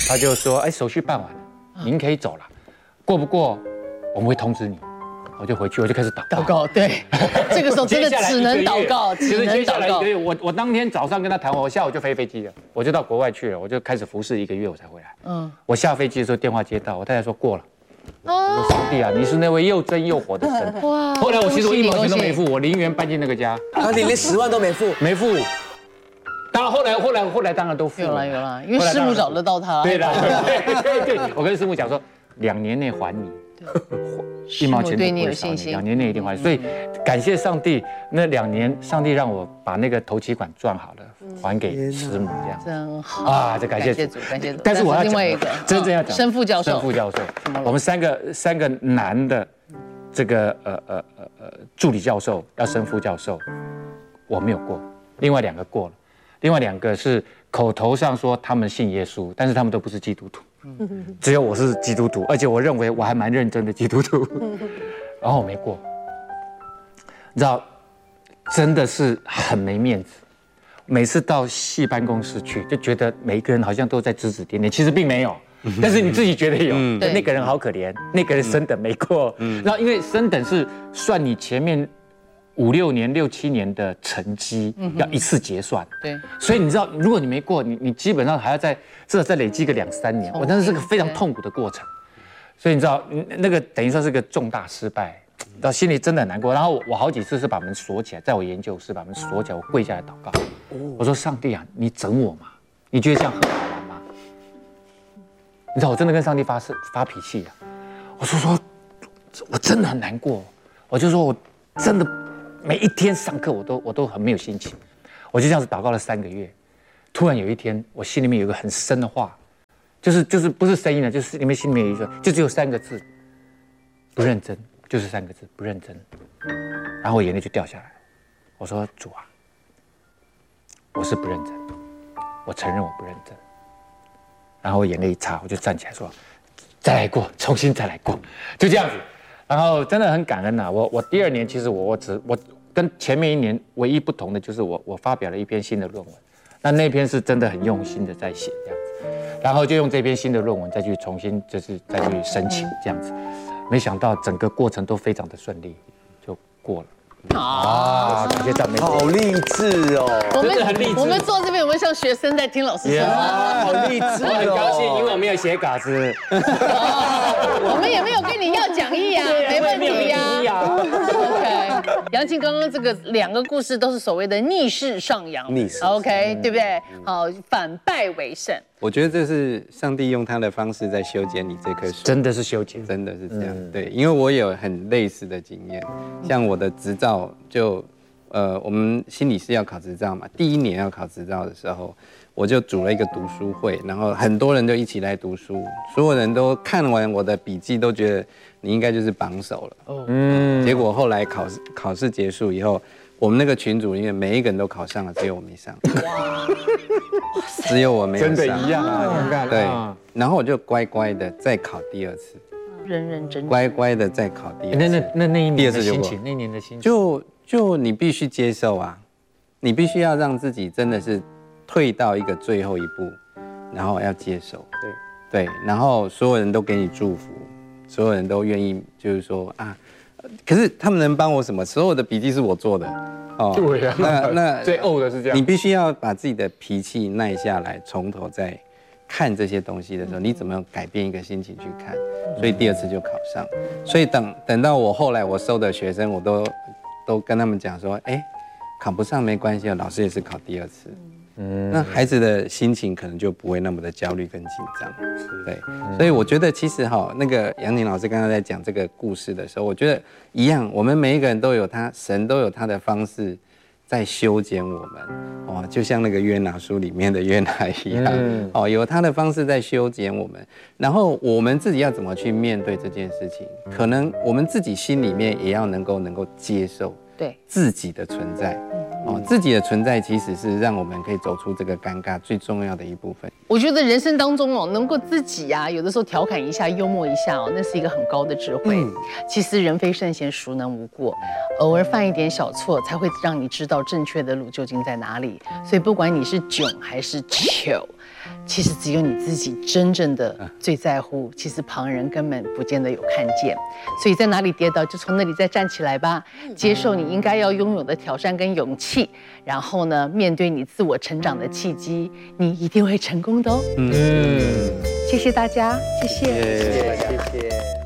他就说，哎，手续办完了，您可以走了，过不过我们会通知你。我就回去，我就开始祷告。 对，这个时候真的只能祷告，只能接下来祷告。 1个月，我当天早上跟他谈完，我下午就飞飞机了，我就到国外去了，我就开始服侍1个月，我才回来。我下飞机的时候电话接到，我太太说过了。我说上帝啊，你是那位又真又活的神。哇！后来其实我1毛钱都没付，我0元搬进那个家。 啊，你连10万都没付？ 没付。当然后来当然都付了。 有了，因为师母找得到他。 对的，对，我跟师母讲说，2年内还你。1毛钱都不会少你，2年内一定还。所以感谢上帝，那2年，上帝让我把那个头期款赚好了，还给师母这样。 真好啊！这感谢主， 感谢主。 但是我要另外一个， 真正要讲申副教授， 我们三个男的这个助理教授要升副教授，我没有过，另外2个过了，另外2个是口头上说他们信耶稣，但是他们都不是基督徒。只有我是基督徒，而且我认为我还蛮认真的基督徒，然后我没过，你知道，真的是很没面子。每次到系办公室去，就觉得每一个人好像都在指指点点，其实并没有，但是你自己觉得有。那个人好可怜，那个人升等没过。然后因为升等是算你前面5、6年、6、7年的成绩，要一次结算。 对， 所以你知道，如果你没过，你基本上还要至少再累积个2、3年。我真的是个非常痛苦的过程。所以你知道，那个等于说是个重大失败，到心里真的很难过。然后我好几次是把门锁起来，在我研究室把门锁起来，我跪下来祷告。我说：上帝啊，你整我嘛？你觉得这样很好玩吗？你知道，我真的跟上帝发脾气啊！我说，我真的很难过。我就说我真的。每一天上课我都很没有心情，我就这样子祷告了3个月。突然有一天，我心里面有一个很深的话，就是不是声音了，就是心里面有一个，就只有3个字，不认真，就是3个字，不认真。然后我眼泪就掉下来，我说主啊，我是不认真，我承认我不认真。然后我眼泪一擦，我就站起来说，再来过，重新再来过，就这样子。然后真的很感恩呐，我第2年其实我跟前面1年唯一不同的就是我发表了一篇新的论文，那篇是真的很用心的在写这样子，然后就用这篇新的论文再去重新就是再去申请这样子，没想到整个过程都非常的顺利，就过了。啊，感谢赞美， 好励志哦！ 我们坐这边有没有像学生在听老师说话？ 好励志哦！ 我很高兴，因为我没有写稿子。 我们也没有跟你要讲义啊，没问题呀。OK， 杨静刚刚这个2个故事都是所谓的逆势上扬， 逆势 OK， 对不对？好，反败为胜。 我觉得这是上帝用他的方式在修剪你这棵树， 真的是修剪， 真的是这样。对，因为我有很类似的经验，像我的执照就，我们心理师要考执照嘛，第1年要考执照的时候，我就组了一个读书会，然后很多人就一起来读书，所有人都看完我的笔记，都觉得你应该就是榜首了。结果后来考试结束以后，我们那个群组里面每一个人都考上了，只有我没上。只有我没有上。 真的一样啊！ 对，然后我就乖乖的再考第2次， 认认真真， 乖乖的再考第2次。 那一年的心情，那一年的心情，就你必须接受啊，你必须要让自己真的是退到一个最后一步，然后要接受。对，然后所有人都给你祝福，所有人都愿意，就是说啊，可是他们能帮我什么？所有的笔记是我做的。 对呀， 那最怄的是这样， 你必须要把自己的脾气耐下来，从头再看这些东西的时候，你怎么改变一个心情去看？所以第2次就考上。所以等到我后来我收的学生，我都跟他们讲说，考不上没关系，老师也是考第2次。那孩子的心情可能就不会那么的焦虑跟紧张。对，所以我觉得其实那个杨宁老师刚刚在讲这个故事的时候，我觉得一样，我们每一个人都有神都有他的方式在修剪我们，就像那个约拿书里面的约拿一样，有他的方式在修剪我们，然后我们自己要怎么去面对这件事情，可能我们自己心里面也要能够接受自己的存在。自己的存在其实是让我们可以走出这个尴尬最重要的一部分。 我觉得人生当中能够自己有的时候调侃一下、幽默一下那是一个很高的智慧。其实人非圣贤，孰能无过？偶尔犯一点小错，才会让你知道正确的路究竟在哪里。所以不管你是囧还是糗， 其实只有你自己真正的最在乎，其实旁人根本不见得有看见。所以在哪里跌倒，就从那里再站起来吧，接受你应该要拥有的挑战跟勇气，然后呢，面对你自我成长的契机，你一定会成功的哦。谢谢大家，谢谢。 谢谢。